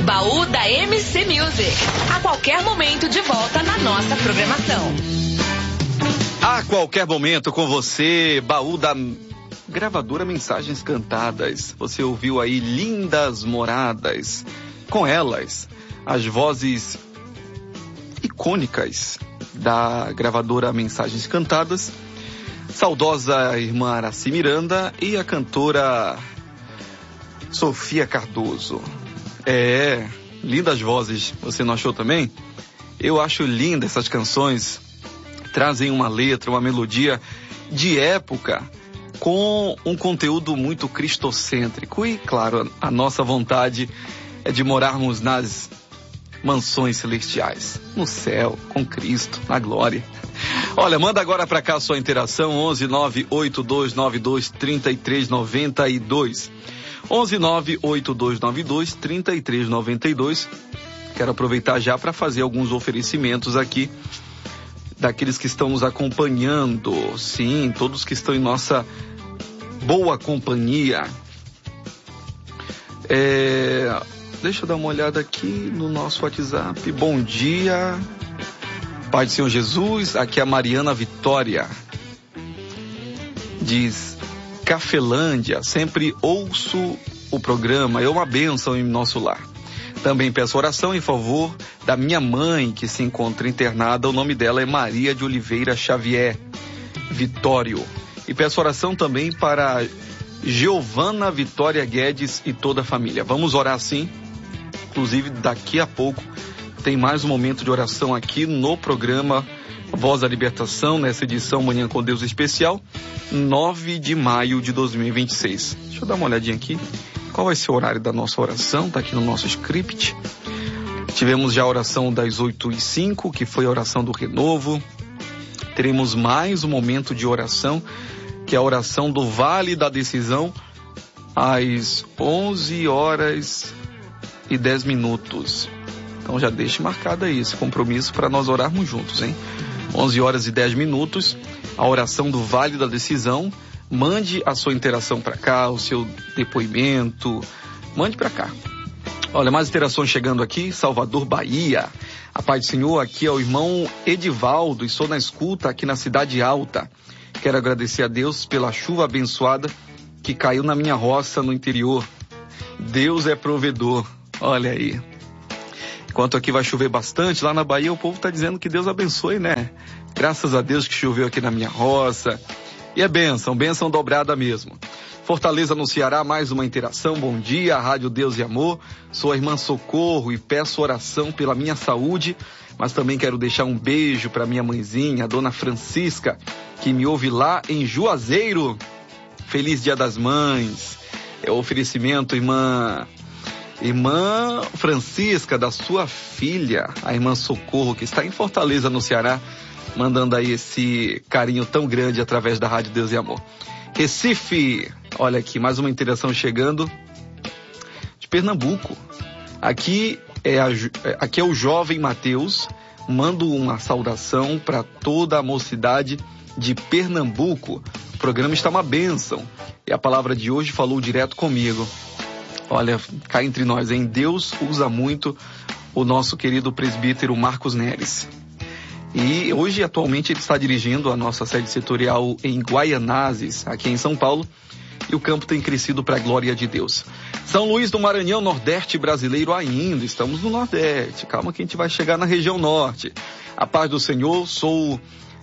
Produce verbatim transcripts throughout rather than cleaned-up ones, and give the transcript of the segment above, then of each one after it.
Baú da M C Music. A qualquer momento de volta na nossa programação. A qualquer momento com você, Baú da gravadora Mensagens Cantadas. Você ouviu aí Lindas Moradas. Com elas, as vozes icônicas da gravadora Mensagens Cantadas, saudosa irmã Araci Miranda e a cantora Sofia Cardoso. É, lindas vozes, você não achou também? Eu acho linda essas canções, trazem uma letra, uma melodia de época, com um conteúdo muito cristocêntrico. E, claro, a nossa vontade é de morarmos nas mansões celestiais, no céu, com Cristo, na glória. Olha, manda agora pra cá a sua interação, onze nove oito dois nove dois três três nove dois. onze nove oito dois nove dois três três nove dois. Quero aproveitar já para fazer alguns oferecimentos aqui daqueles que estão nos acompanhando. Sim, todos que estão em nossa boa companhia. É, deixa eu dar uma olhada aqui no nosso WhatsApp. Bom dia, Pai do Senhor Jesus. Aqui é a Mariana Vitória. Diz: Cafelândia, sempre ouço o programa, é uma bênção em nosso lar. Também peço oração em favor da minha mãe, que se encontra internada. O nome dela é Maria de Oliveira Xavier Vitório. E peço oração também para Giovana Vitória Guedes e toda a família. Vamos orar sim. Inclusive, daqui a pouco tem mais um momento de oração aqui no programa Voz da Libertação, nessa edição Manhã com Deus Especial, nove de maio de dois mil e vinte e seis. Deixa eu dar uma olhadinha aqui. Qual vai ser o horário da nossa oração? Está aqui no nosso script. Tivemos já a oração das oito e cinco, que foi a oração do renovo. Teremos mais um momento de oração, que é a oração do Vale da Decisão, às onze horas e dez minutos. Então já deixe marcado aí esse compromisso para nós orarmos juntos, hein? onze horas e dez minutos, a oração do Vale da Decisão. Mande a sua interação para cá, o seu depoimento, mande para cá. Olha, mais interações chegando aqui, Salvador, Bahia. A paz do Senhor, aqui é o irmão Edivaldo, e sou na escuta aqui na Cidade Alta. Quero agradecer a Deus pela chuva abençoada que caiu na minha roça no interior. Deus é provedor, olha aí. Enquanto aqui vai chover bastante, lá na Bahia o povo está dizendo que Deus abençoe, né? Graças a Deus que choveu aqui na minha roça. E é bênção, bênção dobrada mesmo. Fortaleza no Ceará, mais uma interação. Bom dia, Rádio Deus e Amor. Sou a irmã Socorro e peço oração pela minha saúde, mas também quero deixar um beijo para minha mãezinha, a dona Francisca, que me ouve lá em Juazeiro. Feliz Dia das Mães. É o oferecimento, irmã... Irmã Francisca, da sua filha, a irmã Socorro, que está em Fortaleza, no Ceará, mandando aí esse carinho tão grande através da Rádio Deus e Amor. Recife, olha aqui, mais uma interação chegando de Pernambuco. Aqui é, a, aqui é o jovem Mateus, mando uma saudação para toda a mocidade de Pernambuco. O programa está uma bênção e a palavra de hoje falou direto comigo. Olha, cá entre nós, hein? Deus usa muito o nosso querido presbítero Marcos Neres. E hoje, atualmente, ele está dirigindo a nossa sede setorial em Guaianazes, aqui em São Paulo. E o campo tem crescido para a glória de Deus. São Luís do Maranhão, Nordeste brasileiro ainda. Estamos no Nordeste. Calma que a gente vai chegar na região Norte. A paz do Senhor, sou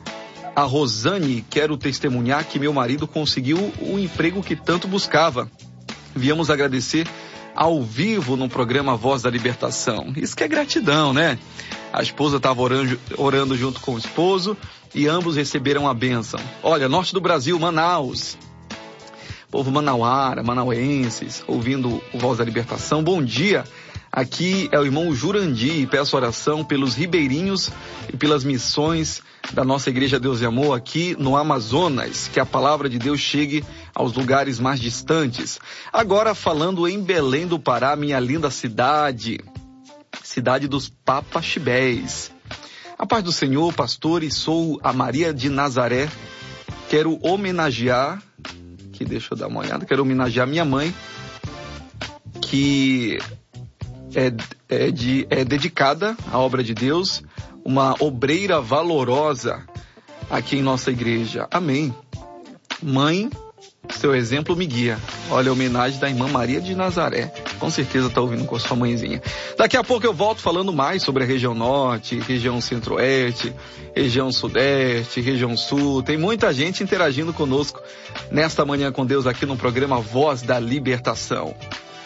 a Rosane. Quero testemunhar que meu marido conseguiu o emprego que tanto buscava. Viemos agradecer ao vivo no programa Voz da Libertação. Isso que é gratidão, né? A esposa estava orando, orando junto com o esposo e ambos receberam a bênção. Olha, norte do Brasil, Manaus. Povo manauara, manauenses, ouvindo o Voz da Libertação. Bom dia. Aqui é o irmão Jurandir e peço oração pelos ribeirinhos e pelas missões da nossa Igreja Deus e Amor aqui no Amazonas, que a palavra de Deus chegue aos lugares mais distantes. Agora falando em Belém do Pará, minha linda cidade, cidade dos Papaxibés. A paz do Senhor, pastores, sou a Maria de Nazaré, quero homenagear, que deixa eu dar uma olhada, quero homenagear minha mãe, que é, é, de, é dedicada à obra de Deus, uma obreira valorosa aqui em nossa igreja. Amém. Mãe, seu exemplo me guia. Olha a homenagem da irmã Maria de Nazaré. Com certeza está ouvindo com a sua mãezinha. Daqui a pouco eu volto falando mais sobre a região norte, região centro-oeste, região sudeste, região sul. Tem muita gente interagindo conosco nesta Manhã com Deus aqui no programa Voz da Libertação.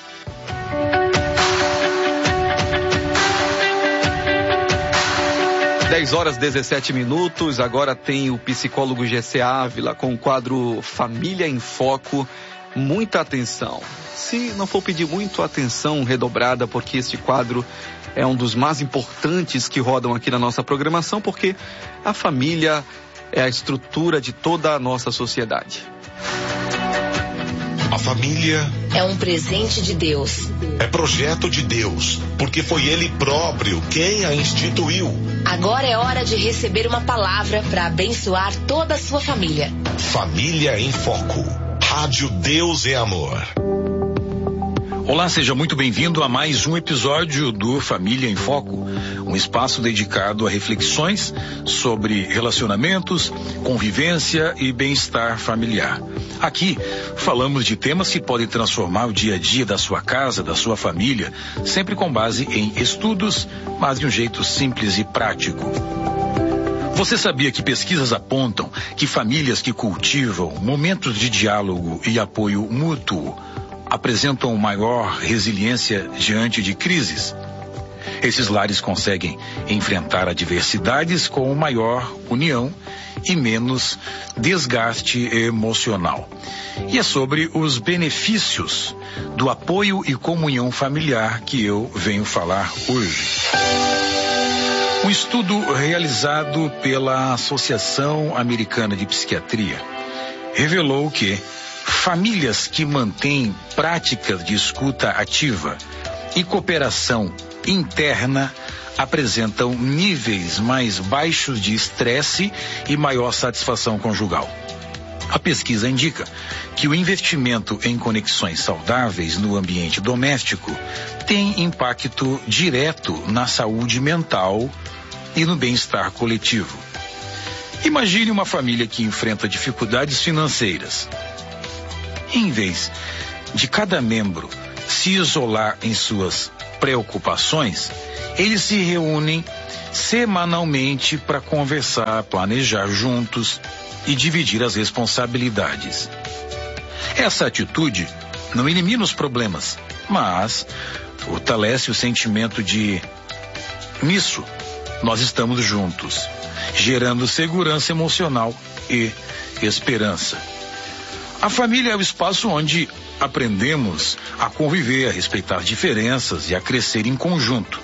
dez horas e dezessete minutos, agora tem o psicólogo G C Ávila com o quadro Família em Foco. Muita atenção. Se não for pedir muito atenção redobrada, porque este quadro é um dos mais importantes que rodam aqui na nossa programação, porque a família é a estrutura de toda a nossa sociedade. A família é um presente de Deus. É projeto de Deus, porque foi Ele próprio quem a instituiu. Agora é hora de receber uma palavra para abençoar toda a sua família. Família em Foco. Rádio Deus é Amor. Olá, seja muito bem-vindo a mais um episódio do Família em Foco, um espaço dedicado a reflexões sobre relacionamentos, convivência e bem-estar familiar. Aqui falamos de temas que podem transformar o dia a dia da sua casa, da sua família, sempre com base em estudos, mas de um jeito simples e prático. Você sabia que pesquisas apontam que famílias que cultivam momentos de diálogo e apoio mútuo apresentam maior resiliência diante de crises? Esses lares conseguem enfrentar adversidades com maior união e menos desgaste emocional. E é sobre os benefícios do apoio e comunhão familiar que eu venho falar hoje. Um estudo realizado pela Associação Americana de Psiquiatria revelou que famílias que mantêm práticas de escuta ativa e cooperação interna apresentam níveis mais baixos de estresse e maior satisfação conjugal. A pesquisa indica que o investimento em conexões saudáveis no ambiente doméstico tem impacto direto na saúde mental e no bem-estar coletivo. Imagine uma família que enfrenta dificuldades financeiras. Em vez de cada membro se isolar em suas preocupações, eles se reúnem semanalmente para conversar, planejar juntos e dividir as responsabilidades. Essa atitude não elimina os problemas, mas fortalece o sentimento de nisso nós estamos juntos, gerando segurança emocional e esperança. A família é o espaço onde aprendemos a conviver, a respeitar diferenças e a crescer em conjunto.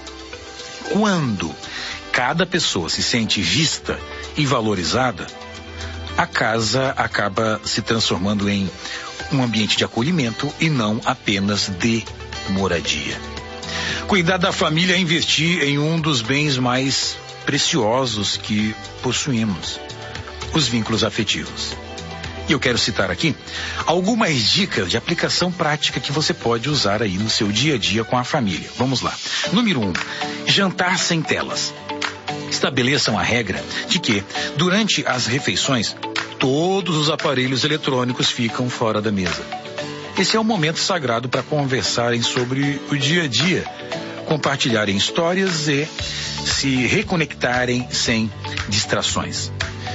Quando cada pessoa se sente vista e valorizada, a casa acaba se transformando em um ambiente de acolhimento e não apenas de moradia. Cuidar da família é investir em um dos bens mais preciosos que possuímos, os vínculos afetivos. E eu quero citar aqui algumas dicas de aplicação prática que você pode usar aí no seu dia a dia com a família. Vamos lá. Número um, jantar sem telas. Estabeleçam a regra de que, durante as refeições, todos os aparelhos eletrônicos ficam fora da mesa. Esse é o momento sagrado para conversarem sobre o dia a dia, compartilharem histórias e se reconectarem sem distrações.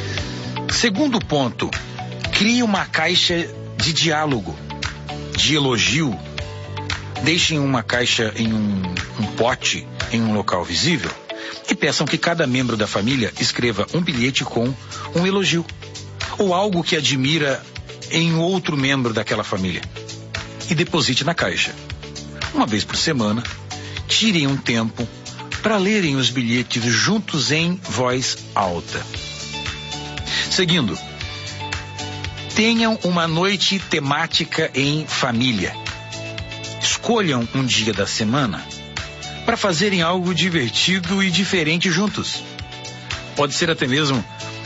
Segundo ponto, crie uma caixa de diálogo, de elogio. Deixem uma caixa em um, um pote, em um local visível, e peçam que cada membro da família escreva um bilhete com um elogio, ou algo que admira em outro membro daquela família, e deposite na caixa. Uma vez por semana, tirem um tempo para lerem os bilhetes juntos em voz alta. Seguindo, tenham uma noite temática em família. Escolham um dia da semana para fazerem algo divertido e diferente juntos. Pode ser até mesmo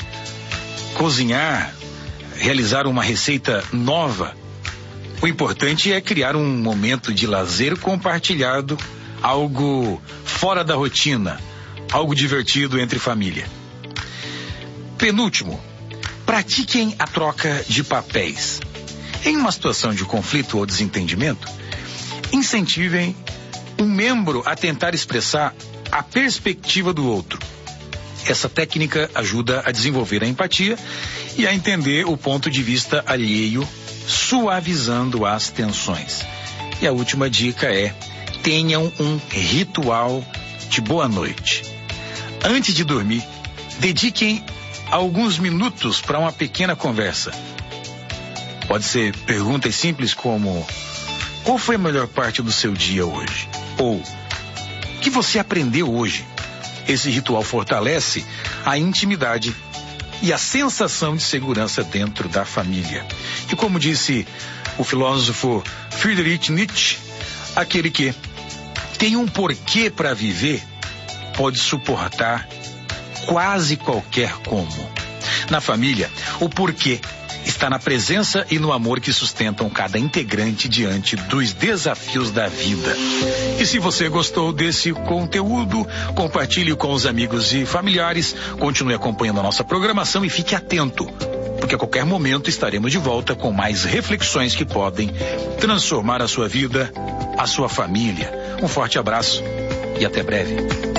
cozinhar, realizar uma receita nova. O importante é criar um momento de lazer compartilhado algo fora da rotina, algo divertido entre família. Penúltimo, pratiquem a troca de papéis. Em uma situação de conflito ou desentendimento, incentivem um membro a tentar expressar a perspectiva do outro. Essa técnica ajuda a desenvolver a empatia e a entender o ponto de vista alheio, suavizando as tensões. E a última dica é: tenham um ritual de boa noite. Antes de dormir, dediquem alguns minutos para uma pequena conversa. Pode ser perguntas simples como: qual foi a melhor parte do seu dia hoje? Ou o que você aprendeu hoje? Esse ritual fortalece a intimidade e a sensação de segurança dentro da família. E como disse o filósofo Friedrich Nietzsche, aquele que tem um porquê para viver pode suportar quase qualquer como. Na família, o porquê está na presença e no amor que sustentam cada integrante diante dos desafios da vida. E se você gostou desse conteúdo, compartilhe com os amigos e familiares, continue acompanhando a nossa programação e fique atento, porque a qualquer momento estaremos de volta com mais reflexões que podem transformar a sua vida, a sua família. Um forte abraço e até breve.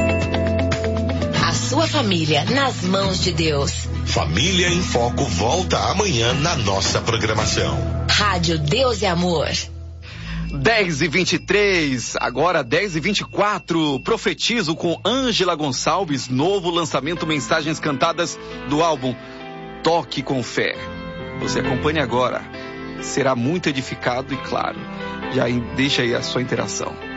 A sua família nas mãos de Deus. Família em Foco volta amanhã na nossa programação. Rádio Deus e Amor. dez e vinte e três, agora dez e vinte e quatro. Profetizo com Ângela Gonçalves, novo lançamento Mensagens Cantadas do álbum Toque com Fé. Você acompanhe agora. Será muito edificado e claro. Já deixa aí a sua interação.